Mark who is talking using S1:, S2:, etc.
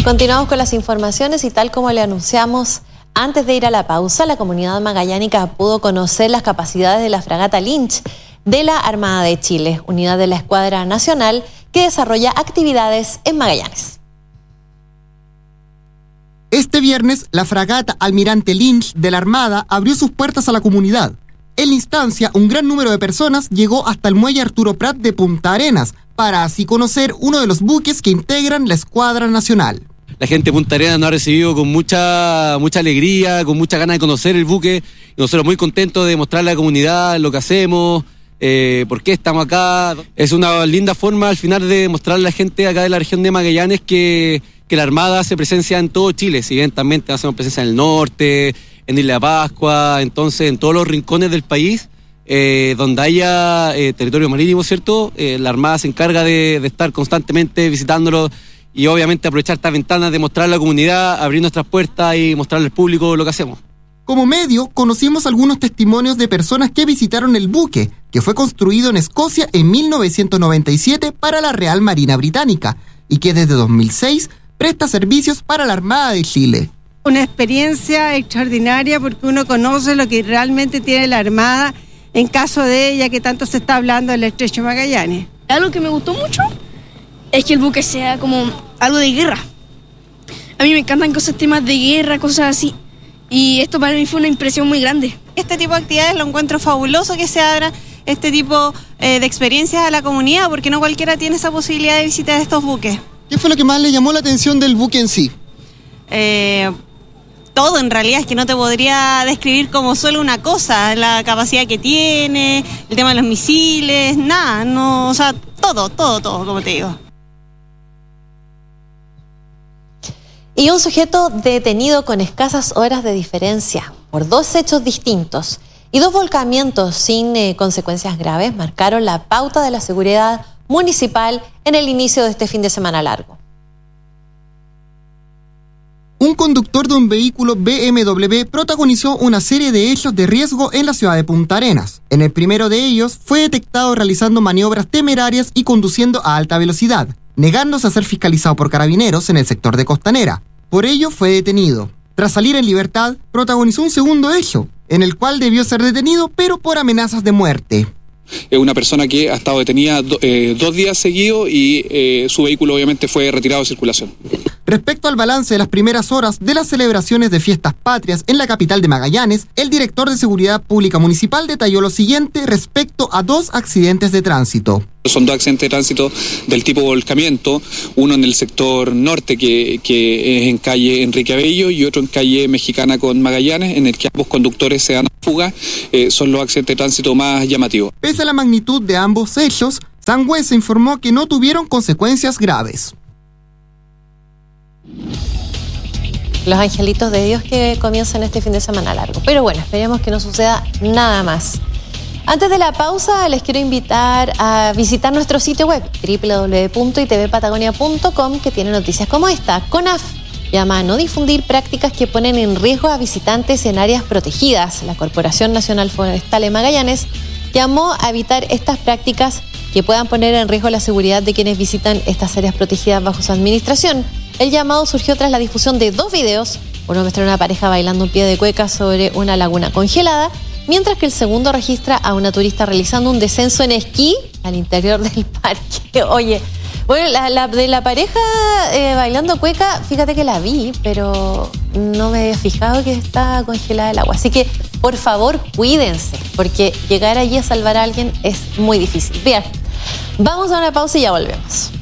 S1: Continuamos con las informaciones y tal como le anunciamos antes de ir a la pausa, la comunidad magallánica pudo conocer las capacidades de la fragata Lynch de la Armada de Chile, unidad de la Escuadra Nacional que desarrolla actividades en Magallanes.
S2: Este viernes, la fragata Almirante Lynch de la Armada abrió sus puertas a la comunidad. En la instancia, un gran número de personas llegó hasta el muelle Arturo Prat de Punta Arenas para así conocer uno de los buques que integran la Escuadra Nacional.
S3: La gente de Punta Arenas nos ha recibido con mucha alegría, con mucha ganas de conocer el buque. Y nosotros muy contentos de mostrarle a la comunidad lo que hacemos, por qué estamos acá. Es una linda forma al final de mostrarle a la gente acá de la región de Magallanes que la Armada hace presencia en todo Chile. Si bien también hacemos presencia en el norte, en Isla Pascua, entonces en todos los rincones del país, donde haya territorio marítimo, ¿cierto? La Armada se encarga de estar constantemente visitándolo y obviamente aprovechar estas ventanas de mostrar a la comunidad, abrir nuestras puertas y mostrarle al público lo que hacemos.
S2: Como medio, conocimos algunos testimonios de personas que visitaron el buque, que fue construido en Escocia en 1997 para la Real Marina Británica y que desde 2006 presta servicios para la Armada de Chile.
S4: Una experiencia extraordinaria porque uno conoce lo que realmente tiene la Armada en caso de ella que tanto se está hablando del Estrecho de Magallanes.
S5: Algo que me gustó mucho es que el buque sea como algo de guerra. A mí me encantan temas de guerra, cosas así. Y esto para mí fue una impresión muy grande.
S6: Este tipo de actividades lo encuentro fabuloso, que se abra este tipo de experiencias a la comunidad, porque no cualquiera tiene esa posibilidad de visitar estos buques.
S2: ¿Qué fue lo que más le llamó la atención del buque en sí?
S6: Todo en realidad, es que no te podría describir como solo una cosa, la capacidad que tiene, el tema de los misiles, nada, no, o sea, todo, como te digo.
S1: Y un sujeto detenido con escasas horas de diferencia por 2 hechos distintos y 2 volcamientos sin consecuencias graves marcaron la pauta de la seguridad municipal en el inicio de este fin de semana largo.
S2: Un conductor de un vehículo BMW protagonizó una serie de hechos de riesgo en la ciudad de Punta Arenas. En el primero de ellos fue detectado realizando maniobras temerarias y conduciendo a alta velocidad, negándose a ser fiscalizado por carabineros en el sector de Costanera. Por ello fue detenido. Tras salir en libertad, protagonizó un segundo hecho, en el cual debió ser detenido, pero por amenazas de muerte.
S7: Es una persona que ha estado detenida 2 días seguidos y su vehículo obviamente fue retirado de circulación.
S2: Respecto al balance de las primeras horas de las celebraciones de fiestas patrias en la capital de Magallanes, el director de Seguridad Pública Municipal detalló lo siguiente respecto a 2 accidentes de tránsito.
S7: Son 2 accidentes de tránsito del tipo volcamiento, uno en el sector norte que es en calle Enrique Abello y otro en calle Mexicana con Magallanes, en el que ambos conductores se dan a fuga. Son los accidentes de tránsito más llamativos.
S2: Pese a la magnitud de ambos hechos, Sangüesa informó que no tuvieron consecuencias graves.
S1: Los angelitos de Dios que comienzan este fin de semana largo. Pero bueno, esperemos que no suceda nada más. Antes de la pausa, les quiero invitar a visitar nuestro sitio web www.itvpatagonia.com, que tiene noticias como esta. CONAF llama a no difundir prácticas que ponen en riesgo a visitantes en áreas protegidas. La Corporación Nacional Forestal de Magallanes llamó a evitar estas prácticas que puedan poner en riesgo la seguridad de quienes visitan estas áreas protegidas bajo su administración. El llamado surgió tras la difusión de 2 videos. Uno muestra a una pareja bailando un pie de cueca sobre una laguna congelada, mientras que el segundo registra a una turista realizando un descenso en esquí al interior del parque. Oye, bueno, la de la pareja bailando cueca, fíjate que la vi, pero no me había fijado que está congelada el agua. Así que, por favor, cuídense, porque llegar allí a salvar a alguien es muy difícil. Bien, vamos a una pausa y ya volvemos.